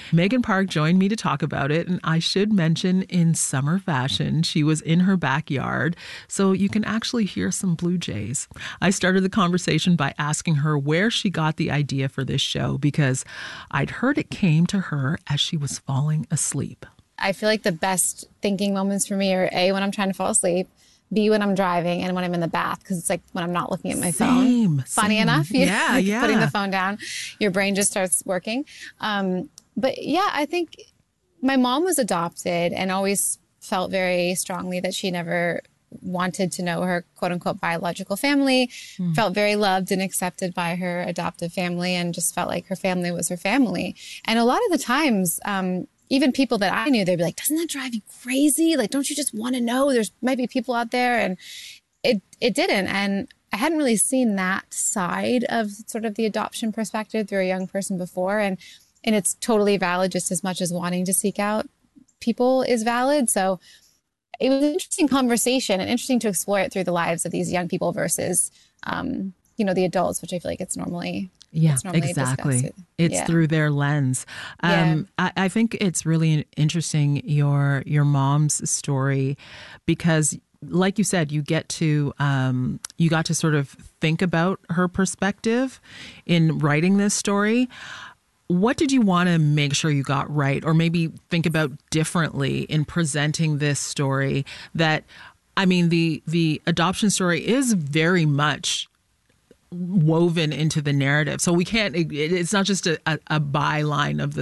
Megan Park joined me to talk about it, and I should mention in summer fashion, she was in her backyard, so you can actually hear some blue jays. I started the conversation by asking her where she got the idea for this show, because I'd heard it came to her as she was falling asleep. I feel like the best thinking moments for me are A, when I'm trying to fall asleep, B, when I'm driving, and when I'm in the bath, because it's like when I'm not looking at my phone. Funny enough, putting the phone down, your brain just starts working. But yeah, I think my mom was adopted and always felt very strongly that she never wanted to know her quote unquote biological family, felt very loved and accepted by her adoptive family, and just felt like her family was her family. And a lot of the times, even people that I knew, they'd be like, doesn't that drive you crazy? Like, don't you just want to know there's might be people out there? And it didn't. And I hadn't really seen that side of sort of the adoption perspective through a young person before. And it's totally valid just as much as wanting to seek out people is valid. So it was an interesting conversation and interesting to explore it through the lives of these young people versus, the adults, which I feel like it's normally exactly. It's through their lens. I think it's really interesting, your mom's story, because like you said, you got to sort of think about her perspective in writing this story. What did you want to make sure you got right, or maybe think about differently in presenting this story? That, I mean, the adoption story is very much woven into the narrative, so we can't. It's not just a byline of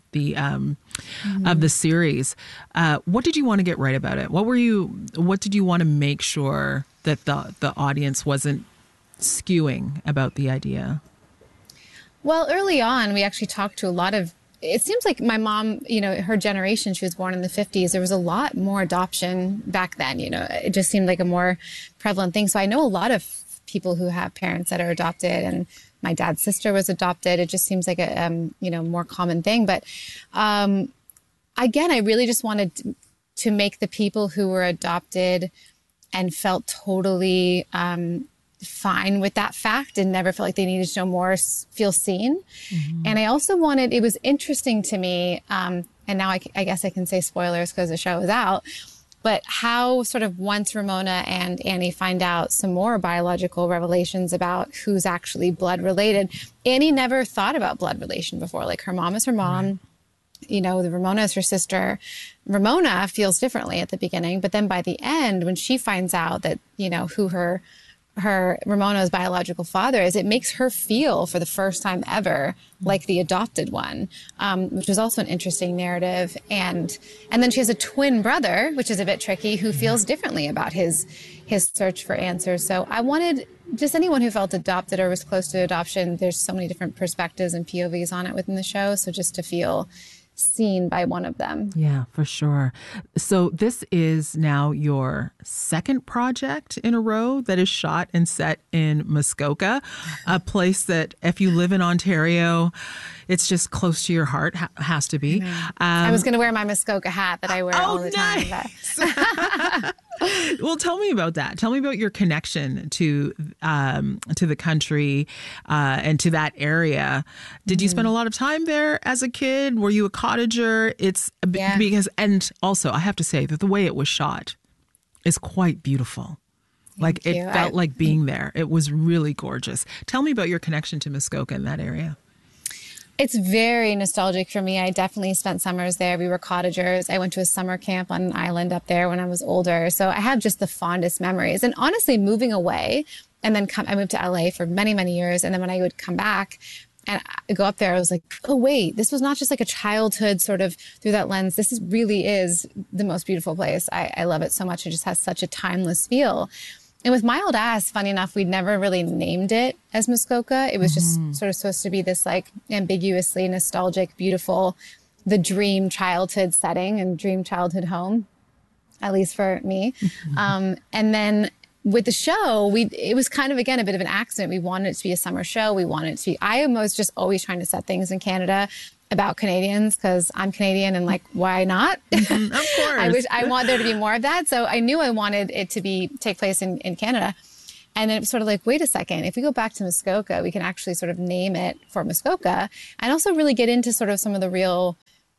the series. What did you want to get right about it? What did you want to make sure that the audience wasn't skewing about the idea? Well, early on, we actually talked to a lot of. It seems like my mom, her generation, she was born in the 50s. There was a lot more adoption back then. It just seemed like a more prevalent thing. So I know a lot of people who have parents that are adopted, and my dad's sister was adopted. It just seems like a more common thing. But again, I really just wanted to make the people who were adopted and felt totally fine with that fact and never felt like they needed to know more, feel seen. And I also it was interesting to me, and now I guess I can say spoilers because the show is out, but how sort of once Ramona and Annie find out some more biological revelations about who's actually blood related, Annie never thought about blood relation before. Like, her mom is her mom. Right. The Ramona is her sister. Ramona feels differently at the beginning, but then by the end, when she finds out that, who her Ramona's biological father is, it makes her feel for the first time ever like the adopted one, which was also an interesting narrative. And then she has a twin brother, which is a bit tricky, who feels differently about his search for answers. So I wanted just anyone who felt adopted or was close to adoption. There's so many different perspectives and POVs on it within the show. So just to feel seen by one of them. Yeah, for sure. So this is now your second project in a row that is shot and set in Muskoka, a place that if you live in Ontario, it's just close to your heart, has to be. I was going to wear my Muskoka hat that I wear all the time. Well, tell me about that. Tell me about your connection to the country and to that area. Did you spend a lot of time there as a kid? Were you a cottager? Because, and also I have to say that the way it was shot is quite beautiful. Thank you. It felt like being there. It was really gorgeous. Tell me about your connection to Muskoka in that area. It's very nostalgic for me. I definitely spent summers there. We were cottagers. I went to a summer camp on an island up there when I was older. So I have just the fondest memories. And honestly, moving away, and then I moved to LA for many, many years. And then when I would come back and go up there, I was like, oh, wait, this was not just like a childhood sort of through that lens. This really is the most beautiful place. I love it so much. It just has such a timeless feel. And with My Old Ass, funny enough, we'd never really named it as Muskoka. It was just sort of supposed to be this like ambiguously nostalgic, beautiful, the dream childhood setting and dream childhood home, at least for me. And then with the show, it was kind of, again, a bit of an accident. We wanted it to be a summer show. We wanted it to be, I was just always trying to set things in Canada about Canadians because I'm Canadian and like, why not? Of course. I want there to be more of that. So I knew I wanted it to take place in Canada. And then it was sort of like, wait a second, if we go back to Muskoka, we can actually sort of name it for Muskoka and also really get into sort of some of the real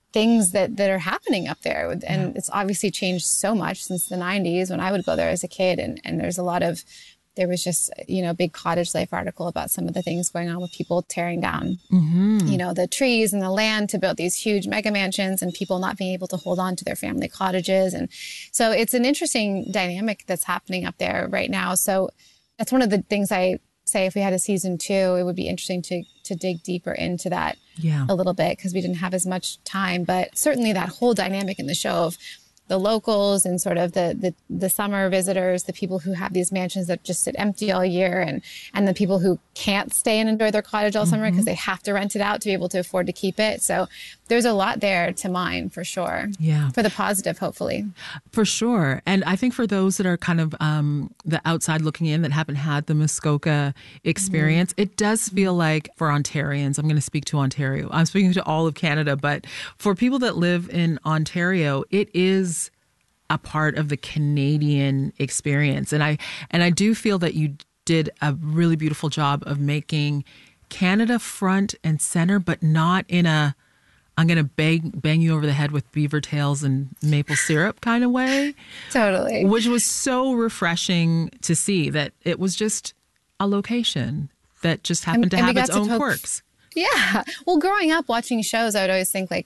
things that are happening up there. And it's obviously changed so much since the 90s when I would go there as a kid. And there was just, a big Cottage Life article about some of the things going on with people tearing down, the trees and the land to build these huge mega mansions and people not being able to hold on to their family cottages. And so it's an interesting dynamic that's happening up there right now. So that's one of the things I say, if we had a season 2, it would be interesting to dig deeper into that a little bit, because we didn't have as much time. But certainly that whole dynamic in the show of the locals and sort of the summer visitors, the people who have these mansions that just sit empty all year, and the people who can't stay and enjoy their cottage all summer because they have to rent it out to be able to afford to keep it. So there's a lot there to mine for sure. Yeah. For the positive, hopefully. For sure. And I think for those that are kind of the outside looking in that haven't had the Muskoka experience, it does feel like for Ontarians, I'm going to speak to Ontario. I'm speaking to all of Canada, but for people that live in Ontario, it is a part of the Canadian experience. And I do feel that you did a really beautiful job of making Canada front and center, but not in a I'm going to bang you over the head with beaver tails and maple syrup kind of way. Totally. Which was so refreshing to see that it was just a location that just happened to have its own quirks. Yeah. Well, growing up watching shows, I would always think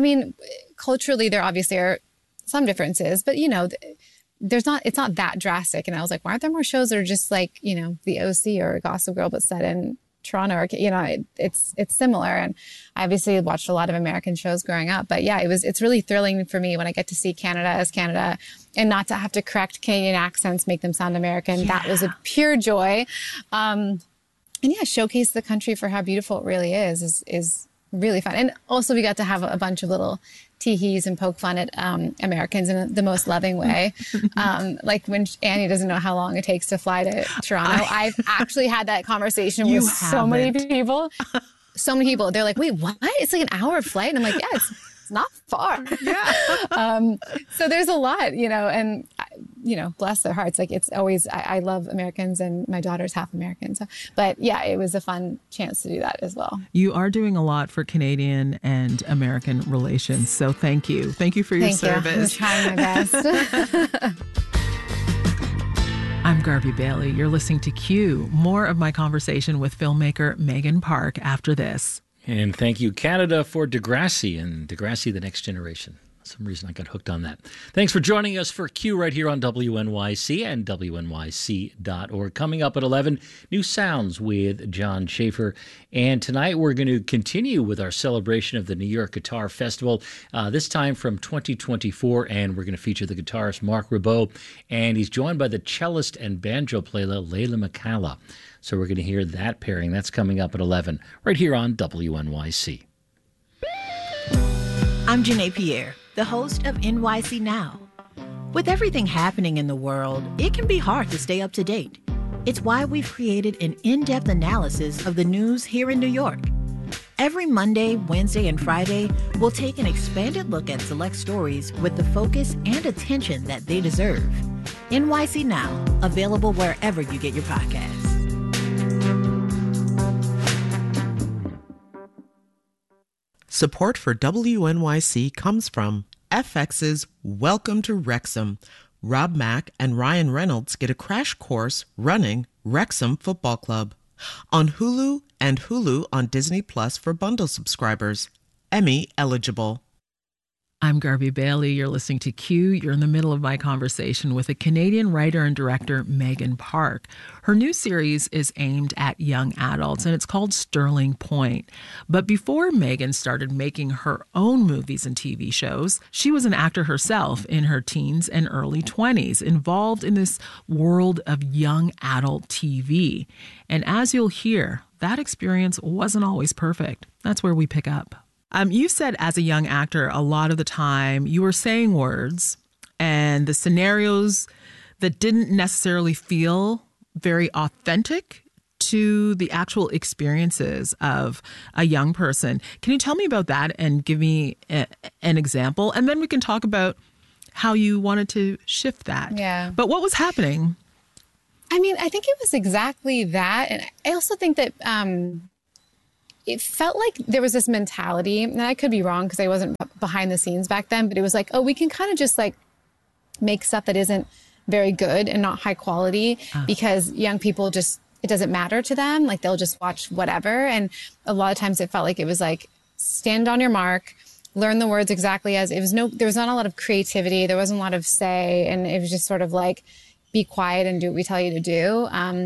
culturally there obviously are some differences, but it's not that drastic. And I was like, why aren't there more shows that are just like, the OC or Gossip Girl, but set in Toronto, or it's similar. And I obviously watched a lot of American shows growing up, but yeah, it's really thrilling for me when I get to see Canada as Canada and not to have to correct Canadian accents, make them sound American. Yeah. That was a pure joy. And showcase the country for how beautiful it really is really fun. And also we got to have a bunch of little tee-hees and poke fun at Americans in the most loving way. Like when Annie doesn't know how long it takes to fly to Toronto. I've actually had that conversation with so many people. So many people. They're like, wait, what? It's like an hour flight? And I'm like, yeah, it's not far. Yeah. So there's a lot, and, bless their hearts. Like it's always, I love Americans and my daughter's half American. So, but yeah, it was a fun chance to do that as well. You are doing a lot for Canadian and American relations. So thank you. Thank you for your service. I'm trying my best. I'm Garvey Bailey. You're listening to Q. More of my conversation with filmmaker Megan Park after this. And thank you, Canada, for Degrassi and Degrassi, The Next Generation. For some reason I got hooked on that. Thanks for joining us for Q right here on WNYC and WNYC.org. Coming up at 11, New Sounds with John Schaefer. And tonight we're going to continue with our celebration of the New York Guitar Festival, this time from 2024. And we're going to feature the guitarist Marc Ribot. And he's joined by the cellist and banjo player Layla McCalla. So we're going to hear that pairing. That's coming up at 11, right here on WNYC. I'm Janae Pierre, the host of NYC Now. With everything happening in the world, it can be hard to stay up to date. It's why we've created an in-depth analysis of the news here in New York. Every Monday, Wednesday, and Friday, we'll take an expanded look at select stories with the focus and attention that they deserve. NYC Now, available wherever you get your podcasts. Support for WNYC comes from FX's Welcome to Wrexham. Rob Mack and Ryan Reynolds get a crash course running Wrexham Football Club. On Hulu and Hulu on Disney Plus for bundle subscribers. Emmy eligible. I'm Garvey Bailey. You're listening to Q. You're in the middle of my conversation with a Canadian writer and director, Megan Park. Her new series is aimed at young adults, and it's called Sterling Point. But before Megan started making her own movies and TV shows, she was an actor herself in her teens and early 20s, involved in this world of young adult TV. And as you'll hear, that experience wasn't always perfect. That's where we pick up. You said as a young actor, a lot of the time you were saying words and the scenarios that didn't necessarily feel very authentic to the actual experiences of a young person. Can you tell me about that and give me an example? And then we can talk about how you wanted to shift that. Yeah. But what was happening? I mean, I think it was exactly that. And I also think that it felt like there was this mentality, and I could be wrong because I wasn't behind the scenes back then, but it was like, oh, we can kind of just like make stuff that isn't very good and not high quality because young people just, it doesn't matter to them. Like they'll just watch whatever. And a lot of times it felt like it was like, stand on your mark, learn the words exactly as it was. There was not a lot of creativity. There wasn't a lot of say. And it was just sort of like, be quiet and do what we tell you to do.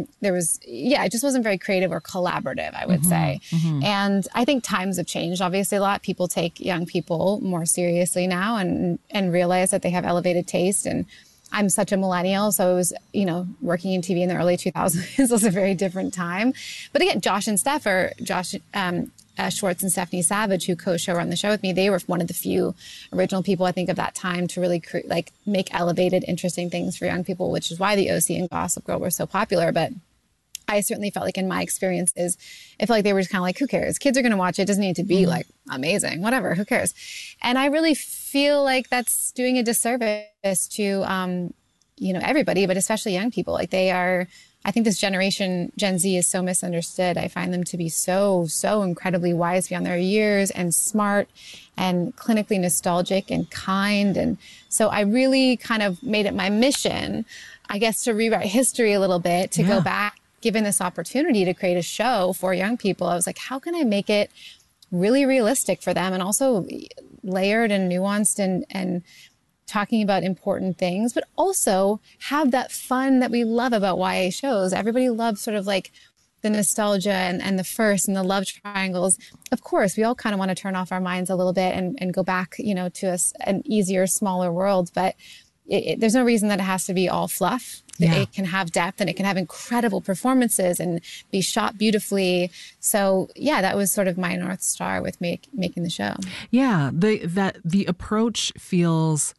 It just wasn't very creative or collaborative, I would say. And I think times have changed, obviously, a lot. People take young people more seriously now and realize that they have elevated taste. And I'm such a millennial, so it was, working in TV in the early 2000s was a very different time. But again, Josh and Steph, or Josh Schwartz and Stephanie Savage, who co-showrun the show with me, they were one of the few original people, I think, of that time to really make elevated, interesting things for young people, which is why the OC and Gossip Girl were so popular. But I certainly felt like in my experiences, it felt like they were just kind of like, who cares? Kids are going to watch it. It doesn't need to be like amazing, whatever, who cares? And I really feel like that's doing a disservice to, everybody, but especially young people. Like I think this generation, Gen Z, is so misunderstood. I find them to be so, so incredibly wise beyond their years and smart and clinically nostalgic and kind. And so I really kind of made it my mission, I guess, to rewrite history a little bit, to go back, given this opportunity to create a show for young people. I was like, how can I make it really realistic for them and also layered and nuanced and talking about important things, but also have that fun that we love about YA shows. Everybody loves sort of like the nostalgia and the first and the love triangles. Of course, we all kind of want to turn off our minds a little bit and go back, to an easier, smaller world. But there's no reason that it has to be all fluff. Yeah. It can have depth and it can have incredible performances and be shot beautifully. So that was sort of my North Star with making the show. Yeah, the approach feels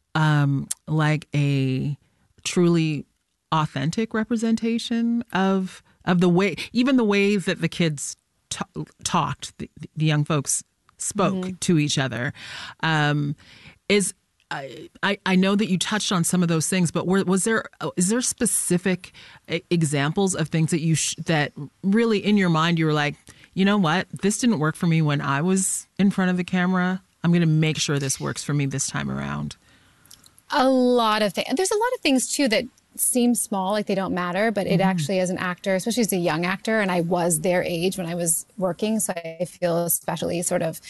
like a truly authentic representation of the way, even the way that the kids talked, the young folks spoke to each other, is. I know that you touched on some of those things, but is there specific examples of things that that really in your mind you were like, you know what, this didn't work for me when I was in front of the camera. I'm going to make sure this works for me this time around. A lot of things. There's a lot of things too that seem small, like they don't matter, but it actually, as an actor, especially as a young actor, and I was their age when I was working, so I feel especially sort of.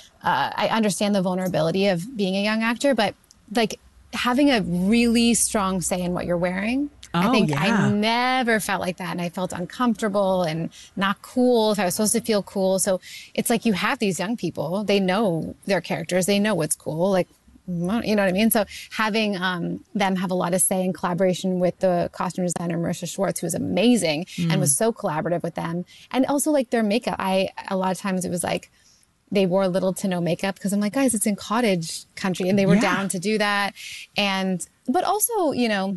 I understand the vulnerability of being a young actor, but like having a really strong say in what you're wearing. I never felt like that. And I felt uncomfortable and not cool if I was supposed to feel cool. So it's like you have these young people, they know their characters, they know what's cool. Like, you know what I mean? So having them have a lot of say in collaboration with the costume designer, Marisha Schwartz, who was amazing and was so collaborative with them. And also like their makeup. A lot of times it was like, they wore little to no makeup because I'm like, guys, it's in cottage country. And they were down to do that. But also,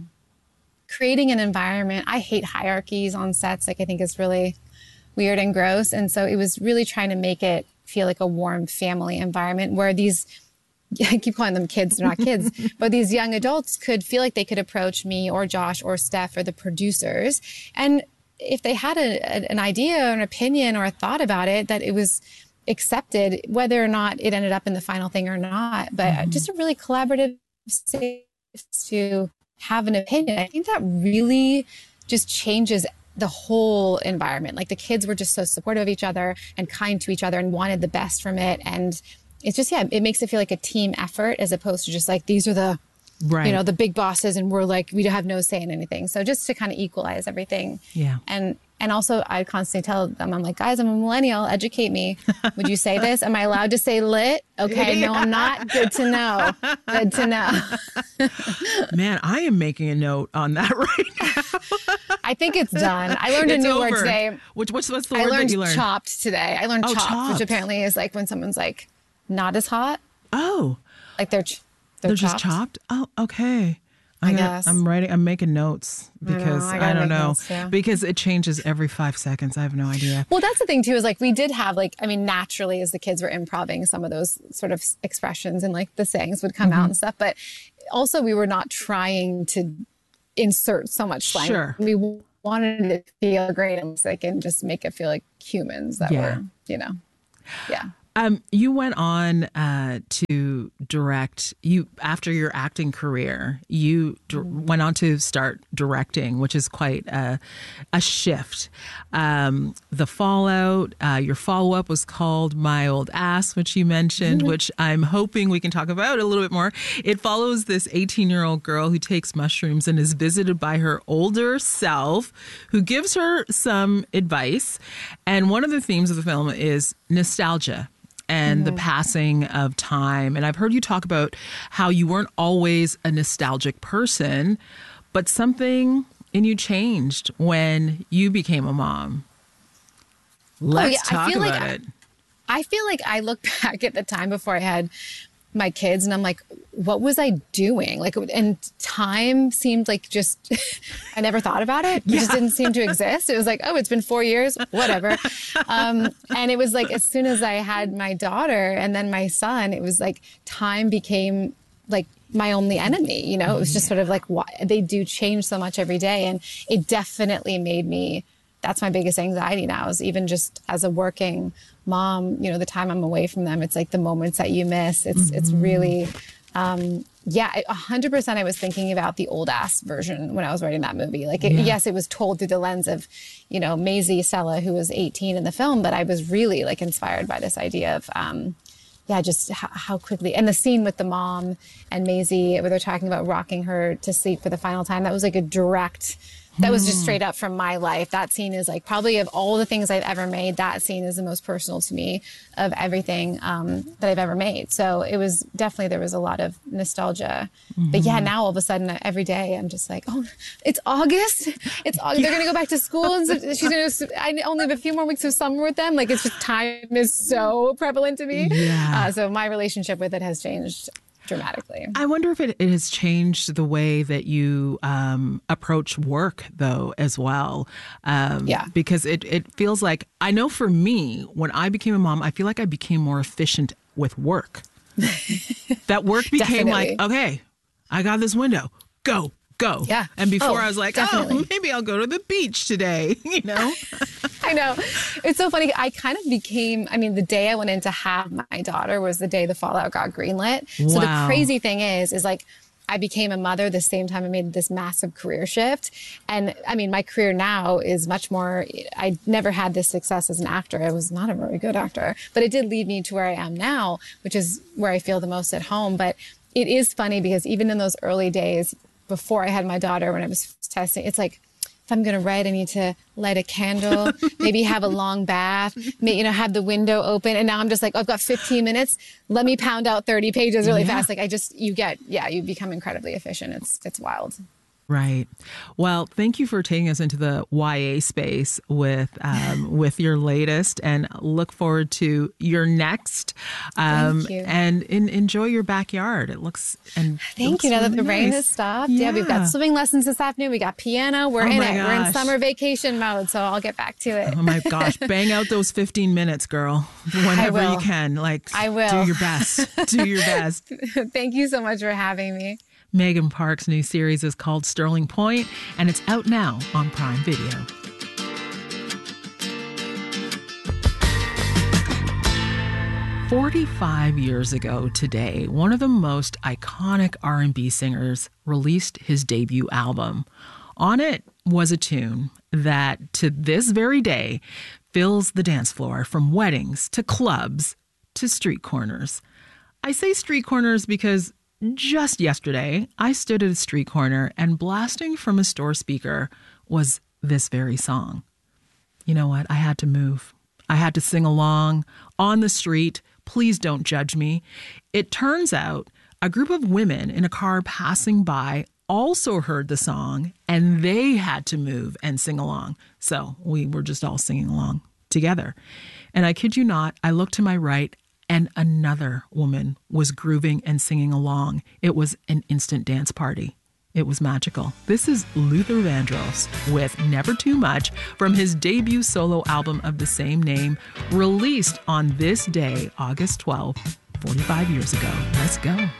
creating an environment. I hate hierarchies on sets. Like I think it's really weird and gross. And so it was really trying to make it feel like a warm family environment where these, I keep calling them kids, they're not kids, but these young adults could feel like they could approach me or Josh or Steph or the producers. And if they had an idea or an opinion or a thought about it, that it was accepted, whether or not it ended up in the final thing or not, but just a really collaborative space to have an opinion. I think that really just changes the whole environment. Like the kids were just so supportive of each other and kind to each other and wanted the best from it. And it's just, it makes it feel like a team effort as opposed to just like, these are the, the big bosses and we're like, we have no say in anything. So just to kind of equalize everything. Yeah. And also I constantly tell them, I'm like, guys, I'm a millennial, educate me. Would you say this? Am I allowed to say lit? Okay, no, I'm not. Good to know. Good to know. Man, I am making a note on that right now. I think it's done. I learned a new word today. What's the word that you learned? Chopped today. I learned chopped, which apparently is like when someone's like not as hot. Oh. Like they're just chopped? Oh, okay. I guess. I'm making notes because I don't know. Because it changes every 5 seconds. I have no idea. Well, that's the thing too, is like we did have naturally as the kids were improvising some of those sort of expressions and like the sayings would come out and stuff. But also we were not trying to insert so much slang. Sure. We wanted it to feel great and so I can just make it feel like humans that were, you know, you went on to direct. You after your acting career, you went on to start directing, which is quite a shift. The Fallout, your follow-up was called My Old Ass, which you mentioned, which I'm hoping we can talk about a little bit more. It follows this 18-year-old girl who takes mushrooms and is visited by her older self, who gives her some advice. And one of the themes of the film is nostalgia and the passing of time. And I've heard you talk about how you weren't always a nostalgic person, but something in you changed when you became a mom. Let's talk about it. I feel like I look back at the time before I had my kids and I'm like, what was I doing? Like, and time seemed like just, I never thought about it. It just didn't seem to exist. It was like, oh, it's been 4 years, whatever. And it was like, as soon as I had my daughter and then my son, it was like time became like my only enemy. You know, it was just sort of like, they do change so much every day. And it definitely made me, that's my biggest anxiety now, is even just as a working mom, you know, the time I'm away from them, it's like the moments that you miss. It's really, 100% I was thinking about the old ass version when I was writing that movie. Like, yes, it was told through the lens of, you know, Maisie Sella, who was 18 in the film, but I was really like inspired by this idea of, just how quickly, and the scene with the mom and Maisie, where they're talking about rocking her to sleep for the final time, that was like a direct, that was just straight up from my life. That scene is like, probably of all the things I've ever made, that scene is the most personal to me of everything that I've ever made. So it was definitely, there was a lot of nostalgia. But yeah, now all of a sudden, every day, I'm just like, oh, it's August. It's August. They're going to go back to school. And so I only have a few more weeks of summer with them. Like, it's just, time is so prevalent to me. So my relationship with it has changed dramatically. I wonder if it has changed the way that you approach work, though, as well. Because it feels like, I know for me, when I became a mom, I feel like I became more efficient with work. That work became like, okay, I got this window. Go. Yeah. And before I was like, maybe I'll go to the beach today, you know? I know. It's so funny. I kind of became, the day I went in to have my daughter was the day the Fallout got greenlit. Wow. So the crazy thing is like, I became a mother the same time I made this massive career shift. And my career now is much more, I never had this success as an actor. I was not a very good actor, but it did lead me to where I am now, which is where I feel the most at home. But it is funny because even in those early days, before I had my daughter, when I was testing, it's like, if I'm going to write, I need to light a candle, maybe have a long bath, have the window open. And now I'm just like, I've got 15 minutes. Let me pound out 30 pages really fast. Like you become incredibly efficient. It's wild. Right. Well, thank you for taking us into the YA space with your latest, and look forward to your next. Thank you. And enjoy your backyard. It looks Thank you. Now that the rain has stopped. Yeah, we've got swimming lessons this afternoon. We got piano. We're in it. Gosh. We're in summer vacation mode, so I'll get back to it. Oh my gosh. Bang out those 15 minutes, girl. Whenever you can. I will. Do your best. Do your best. Thank you so much for having me. Megan Park's new series is called Sterling Point, and it's out now on Prime Video. "45 years ago today, one of the most iconic R&B singers released his debut album. On it was a tune that, to this very day, fills the dance floor from weddings to clubs to street corners. I say street corners because just yesterday, I stood at a street corner and blasting from a store speaker was this very song. You know what? I had to move. I had to sing along on the street. Please don't judge me. It turns out a group of women in a car passing by also heard the song, and they had to move and sing along. So we were just all singing along together. And I kid you not, I looked to my right, and another woman was grooving and singing along. It was an instant dance party. It was magical. This is Luther Vandross with Never Too Much from his debut solo album of the same name, released on this day, August 12th, 45 years ago. Let's go.